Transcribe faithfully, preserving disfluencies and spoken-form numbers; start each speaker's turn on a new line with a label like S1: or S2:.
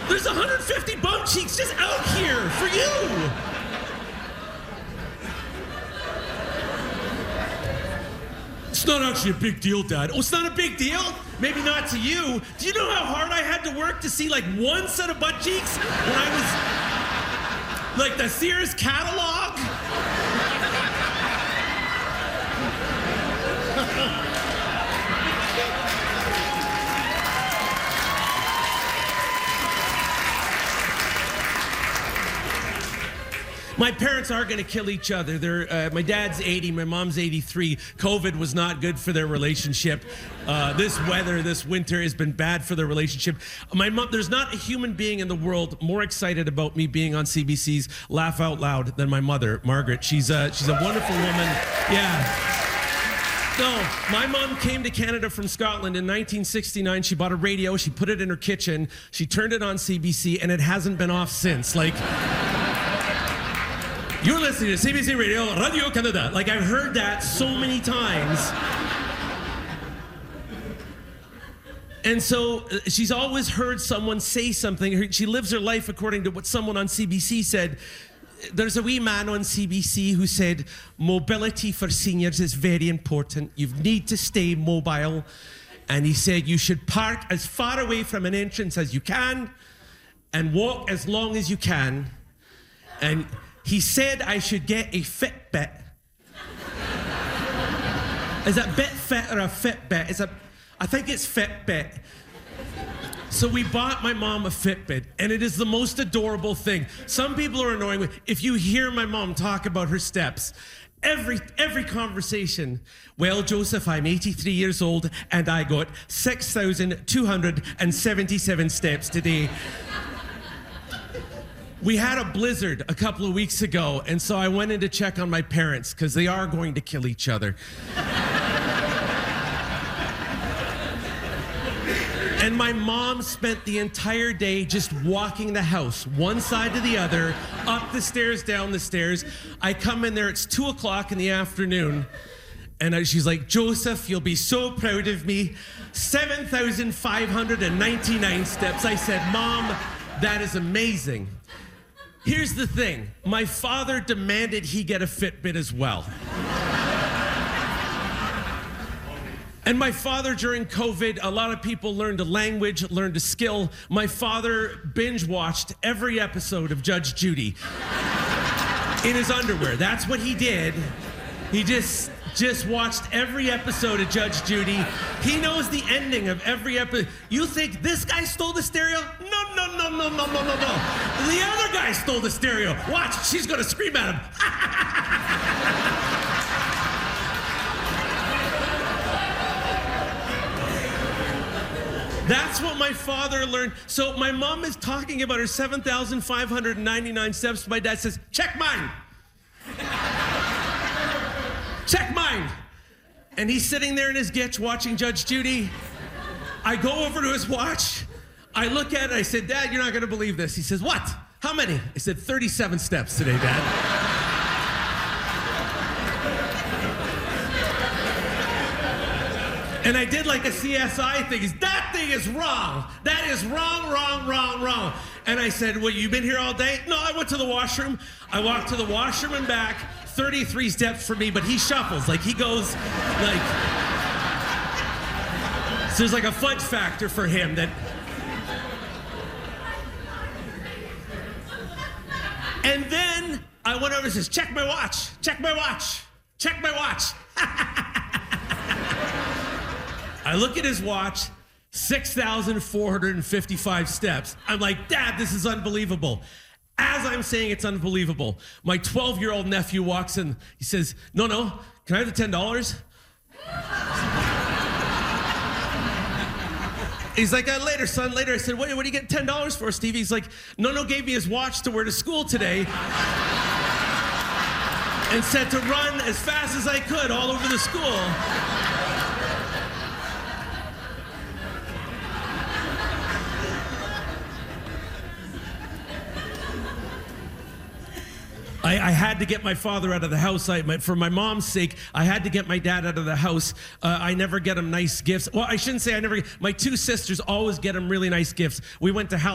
S1: There's one hundred fifty bum cheeks just out here for you. It's not actually a big deal, Dad. Oh, it's not a big deal? Maybe not to you. Do you know how hard I had to work to see like one set of butt cheeks when I was like the Sears catalog? My parents are going to kill each other. They're, uh, my dad's eighty, my mom's eighty-three. COVID was not good for their relationship. Uh, this weather, this winter has been bad for their relationship. My mom, there's not a human being in the world more excited about me being on C B C's Laugh Out Loud than my mother, Margaret. She's a, she's a wonderful woman. Yeah. No, my mom came to Canada from Scotland in nineteen sixty-nine. She bought a radio. She put it in her kitchen. She turned it on C B C, and it hasn't been off since. Like... You're listening to C B C Radio, Radio Canada. Like, I've heard that so many times. And so uh, she's always heard someone say something. Her, she lives her life according to what someone on C B C said. There's a wee man on C B C who said, mobility for seniors is very important. You need to stay mobile. And he said you should park as far away from an entrance as you can and walk as long as you can. And he said I should get a Fitbit. Is it Bitfit or a Fitbit? It's a, I think it's Fitbit. So we bought my mom a Fitbit, and it is the most adorable thing. Some people are annoying me. If you hear my mom talk about her steps, every every conversation, well, Joseph, I'm eighty-three years old, and I got six thousand two hundred seventy-seven steps today. We had a blizzard a couple of weeks ago, and so I went in to check on my parents because they are going to kill each other. And my mom spent the entire day just walking the house, one side to the other, up the stairs, down the stairs. I come in there, it's two o'clock in the afternoon, and I, she's like, Joseph, you'll be so proud of me. seven thousand five hundred ninety-nine steps. I said, Mom, that is amazing. Here's the thing. My father demanded he get a Fitbit as well. And my father, during COVID, a lot of people learned a language, learned a skill. My father binge-watched every episode of Judge Judy in his underwear. That's what he did. He just... just watched every episode of Judge Judy. He knows the ending of every episode. You think this guy stole the stereo? No, no, no, no, no, no, no, no. The other guy stole the stereo. Watch, she's gonna scream at him. That's what my father learned. So my mom is talking about her seven thousand five hundred ninety-nine steps. My dad says, check mine. Check mine. And he's sitting there in his gitch watching Judge Judy. I go over to his watch. I look at it. I said, Dad, you're not going to believe this. He says, what? How many? I said, thirty-seven steps today, Dad. And I did like a C S I thing. He's, that thing is wrong. That is wrong, wrong, wrong, wrong. And I said, well, you've been here all day? No, I went to the washroom. I walked to the washroom and back. thirty-three steps for me, but he shuffles. Like, he goes, like... So there's like a fudge factor for him that... And then I went over and says, check my watch, check my watch, check my watch. I look at his watch, six thousand four hundred fifty-five steps. I'm like, Dad, this is unbelievable. As I'm saying it's unbelievable, my twelve-year-old nephew walks in. He says, no, no, can I have the ten dollars? He's like, uh, later, son, later. I said, what, what do you get ten dollars for, Stevie? He's like, no-no gave me his watch to wear to school today and said to run as fast as I could all over the school. I, I had to get my father out of the house. I, my, for my mom's sake, I had to get my dad out of the house. Uh, I never get him nice gifts. Well, I shouldn't say I never. My two sisters always get him really nice gifts. We went to Hal